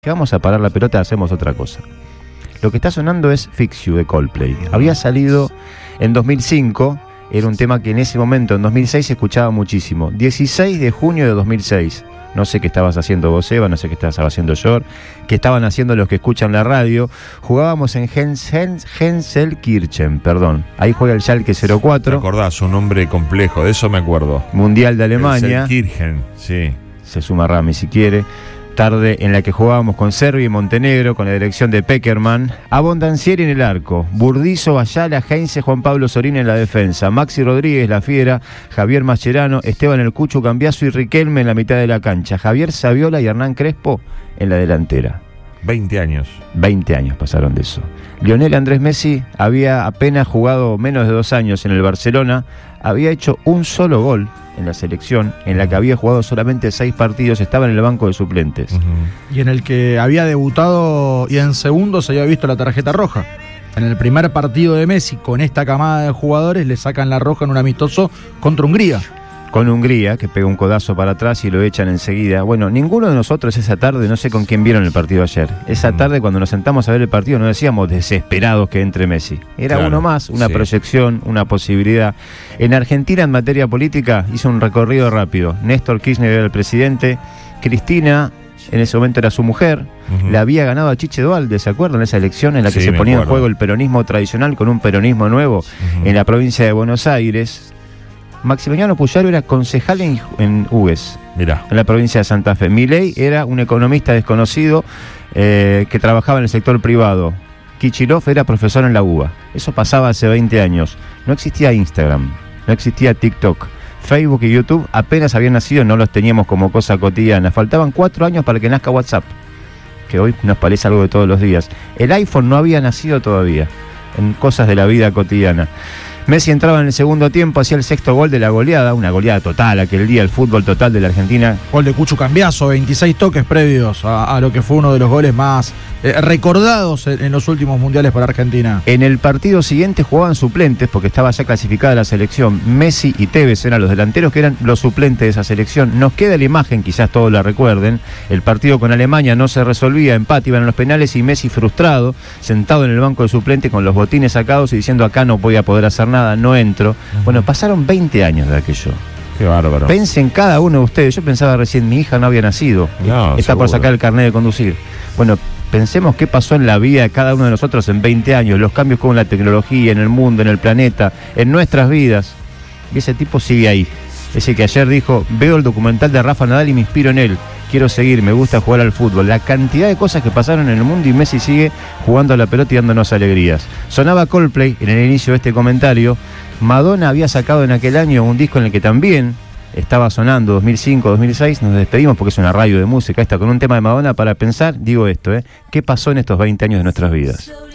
Que vamos a parar la pelota, hacemos otra cosa. Lo que está sonando es Fix You de Coldplay. Había salido en 2005, era un tema que en ese momento, en 2006, se escuchaba muchísimo. 16 de junio de 2006. No sé qué estabas haciendo vos, Eva, no sé qué estabas haciendo yo, qué estaban haciendo los que escuchan la radio. Jugábamos en Gelsenkirchen, perdón. Ahí juega el Schalke 04. ¿Te acordás? Un nombre complejo, de eso me acuerdo. Mundial de Alemania. Gelsenkirchen, sí. Se suma Rami si quiere. Tarde en la que jugábamos con Serbia y Montenegro, con la dirección de Peckerman, Abondancieri en el arco, Burdizo, Ayala, Heinze, Juan Pablo Sorín en la defensa, Maxi Rodríguez, La Fiera, Javier Mascherano, Esteban El Cucho Cambiaso y Riquelme en la mitad de la cancha, Javier Saviola y Hernán Crespo en la delantera. 20 años. 20 años pasaron de eso. Lionel Andrés Messi había apenas jugado menos de 2 años en el Barcelona, había hecho un solo gol en la selección, en la que había jugado solamente 6 partidos, estaba en el banco de suplentes. Y en el que había debutado y en segundo se había visto la tarjeta roja. En el primer partido de Messi, con esta camada de jugadores, le sacan la roja en un amistoso contra Hungría. Con Hungría, que pega un codazo para atrás y lo echan enseguida. Bueno, ninguno de nosotros esa tarde, no sé con quién vieron el partido ayer. Esa tarde, cuando nos sentamos a ver el partido, no decíamos desesperados que entre Messi. Era claro, uno más, una proyección, una posibilidad. En Argentina, en materia política, hizo un recorrido rápido. Néstor Kirchner era el presidente, Cristina, en ese momento era su mujer, le había ganado a Chiche Duhalde, ¿se acuerdan? En esa elección en la que se ponía en juego el peronismo tradicional con un peronismo nuevo en la provincia de Buenos Aires. Maximiliano Puyaro era concejal en Hugues, en la provincia de Santa Fe. Milei era un economista desconocido que trabajaba en el sector privado. Kicillof era profesor en la UBA. Eso pasaba hace 20 años. No existía Instagram, no existía TikTok. Facebook y YouTube apenas habían nacido, no los teníamos como cosa cotidiana. Faltaban 4 años para que nazca WhatsApp, que hoy nos parece algo de todos los días. El iPhone no había nacido todavía, en cosas de la vida cotidiana. Messi entraba en el segundo tiempo, hacía el 6º gol de la goleada, una goleada total aquel día, el fútbol total de la Argentina. Gol de Cucho Cambiaso, 26 toques previos a lo que fue uno de los goles más recordados en los últimos mundiales para Argentina. En el partido siguiente jugaban suplentes, porque estaba ya clasificada la selección. Messi y Tevez eran los delanteros que eran los suplentes de esa selección. Nos queda la imagen, quizás todos la recuerden, el partido con Alemania no se resolvía, empate, iban a los penales y Messi frustrado, sentado en el banco de suplente con los botines sacados y diciendo acá no voy a poder hacer nada, no entro. Bueno, pasaron 20 años de aquello. Qué bárbaro. Pensen cada uno de ustedes. Yo pensaba recién, mi hija no había nacido. No, está seguro. por sacar el carnet de conducir. Bueno, pensemos qué pasó en la vida de cada uno de nosotros en 20 años, los cambios con la tecnología, en el mundo, en el planeta, en nuestras vidas. Y ese tipo sigue ahí. Ese que ayer dijo, veo el documental de Rafa Nadal y me inspiro en él. Quiero seguir, me gusta jugar al fútbol. La cantidad de cosas que pasaron en el mundo y Messi sigue jugando a la pelota y dándonos alegrías. Sonaba Coldplay en el inicio de este comentario. Madonna había sacado en aquel año un disco en el que también estaba sonando 2005, 2006. Nos despedimos porque es una radio de música esta con un tema de Madonna para pensar, digo esto, ¿qué pasó en estos 20 años de nuestras vidas?